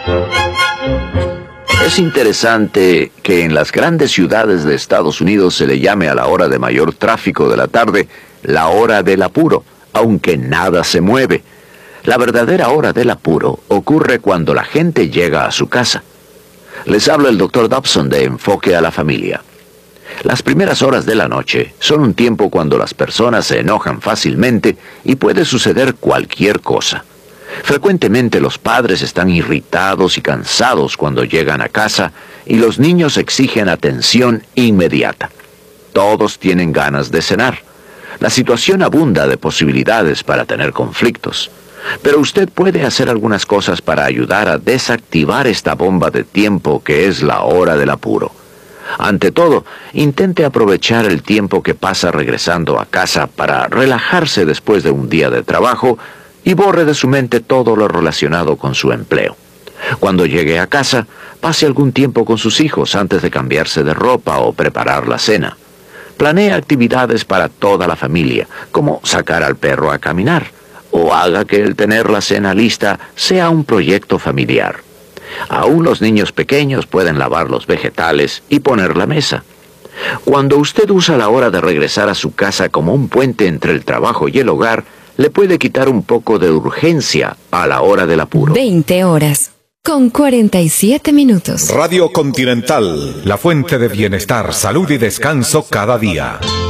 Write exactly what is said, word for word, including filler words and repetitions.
Es interesante que en las grandes ciudades de Estados Unidos se le llame a la hora de mayor tráfico de la tarde la hora del apuro, aunque nada se mueve. La verdadera hora del apuro ocurre cuando la gente llega a su casa. Les habla el doctor Dobson de Enfoque a la Familia. Las primeras horas de la noche son un tiempo cuando las personas se enojan fácilmente y puede suceder cualquier cosa. Frecuentemente los padres están irritados y cansados cuando llegan a casa y los niños exigen atención inmediata. Todos tienen ganas de cenar. La situación abunda de posibilidades para tener conflictos. Pero usted puede hacer algunas cosas para ayudar a desactivar esta bomba de tiempo que es la hora del apuro. Ante todo, intente aprovechar el tiempo que pasa regresando a casa para relajarse después de un día de trabajo y borre de su mente todo lo relacionado con su empleo. Cuando llegue a casa, pase algún tiempo con sus hijos antes de cambiarse de ropa o preparar la cena. Planee actividades para toda la familia, como sacar al perro a caminar, o haga que el tener la cena lista sea un proyecto familiar. Aún los niños pequeños pueden lavar los vegetales y poner la mesa. Cuando usted usa la hora de regresar a su casa como un puente entre el trabajo y el hogar, le puede quitar un poco de urgencia a la hora del apuro. veinte horas, con cuarenta y siete minutos. Radio Continental, la fuente de bienestar, salud y descanso cada día.